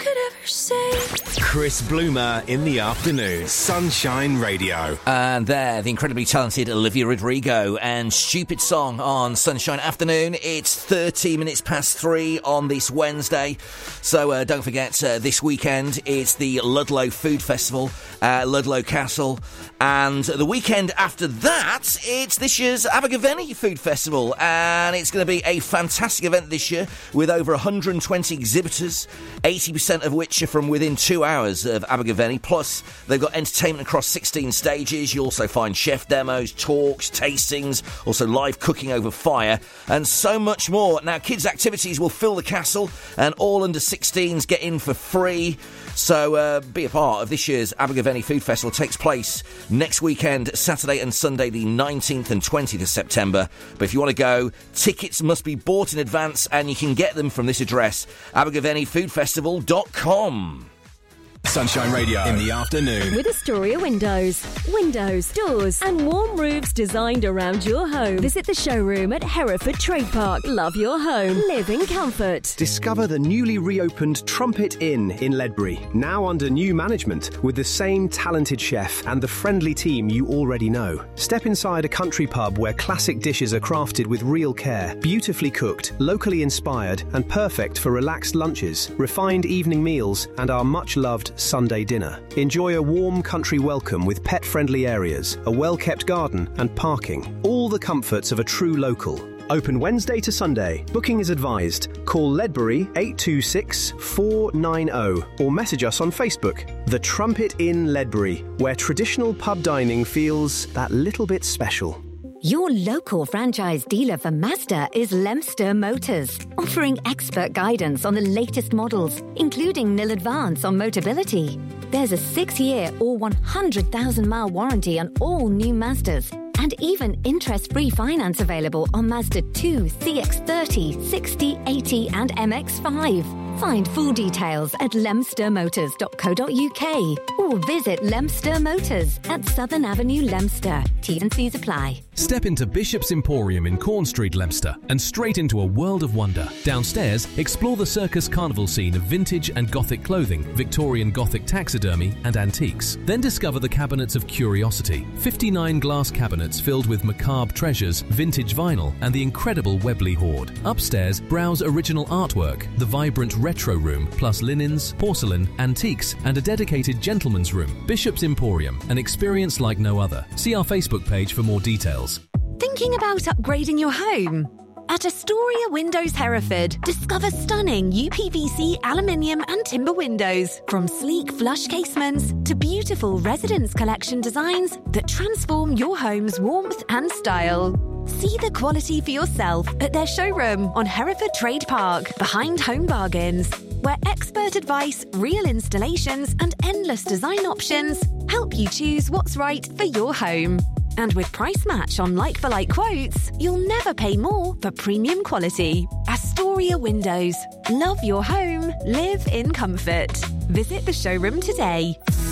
could ever say. Chris Bloomer in the afternoon, Sunshine Radio. And there, the incredibly talented Olivia Rodrigo and Stupid Song on Sunshine Afternoon. It's 30 minutes past 3 on this Wednesday. So don't forget, this weekend it's the Ludlow Food Festival at Ludlow Castle. And the weekend after that, it's this year's Abergavenny Food Festival. And it's going to be a fantastic event this year with over 120 exhibitors, 80% of which are from within 2 hours of Abergavenny. Plus, they've got entertainment across 16 stages. You also find chef demos, talks, tastings, also live cooking over fire, and so much more. Now, kids' activities will fill the castle, and all under 16s get in for free. So be a part of this year's Abergavenny Food Festival. It takes place next weekend, Saturday and Sunday, the 19th and 20th of September. But if you want to go, tickets must be bought in advance, and you can get them from this address, abergavennyfoodfestival.com. Sunshine Radio in the afternoon. With Astoria Windows. Windows, doors and warm roofs designed around your home. Visit the showroom at Hereford Trade Park. Love your home. Live in comfort. Discover the newly reopened Trumpet Inn in Ledbury. Now under new management with the same talented chef and the friendly team you already know. Step inside a country pub where classic dishes are crafted with real care, beautifully cooked, locally inspired and perfect for relaxed lunches, refined evening meals and our much-loved Sunday dinner. Enjoy a warm country welcome with pet-friendly areas, a well-kept garden and parking. All the comforts of a true local. Open Wednesday to Sunday. Booking is advised. Call Ledbury 826 490 or message us on Facebook. The Trumpet Inn Ledbury, where traditional pub dining feels that little bit special. Your local franchise dealer for Mazda is Lemster Motors, offering expert guidance on the latest models, including nil advance on Motability. There's a 6-year or 100,000-mile warranty on all new Mazdas, and even interest-free finance available on Mazda 2, CX-30, 60, 80 and MX-5. Find full details at lemstermotors.co.uk or visit Lemster Motors at Southern Avenue, Lemster. T&Cs apply. Step into Bishop's Emporium in Corn Street, Lemster, and straight into a world of wonder. Downstairs, explore the circus carnival scene of vintage and Gothic clothing, Victorian Gothic taxidermy and antiques. Then discover the cabinets of curiosity. 59 glass cabinets filled with macabre treasures, vintage vinyl and the incredible Webley hoard. Upstairs, browse original artwork, the vibrant retro room, plus linens, porcelain, antiques and a dedicated gentleman's room. Bishop's Emporium, an experience like no other. See our Facebook page for more details. Thinking about upgrading your home? At Astoria Windows Hereford, discover stunning UPVC, aluminium and timber windows. From sleek flush casements to beautiful residence collection designs that transform your home's warmth and style. See the quality for yourself at their showroom on Hereford Trade Park, behind Home Bargains, where expert advice, real installations and endless design options help you choose what's right for your home. And with price match on like-for-like quotes, you'll never pay more for premium quality. Astoria Windows. Love your home. Live in comfort. Visit the showroom today.